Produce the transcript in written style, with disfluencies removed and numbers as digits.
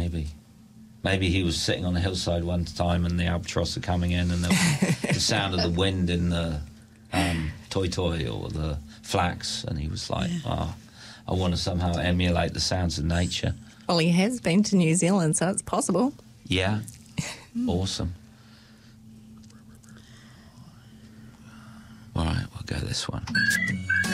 maybe. Maybe he was sitting on a hillside one time and the albatross are coming in and the sound of the wind in the Toi Toi or the flax, and he was like, I want to somehow emulate the sounds of nature. Well, he has been to New Zealand, so it's possible. Yeah. Awesome. All right, we'll go this one.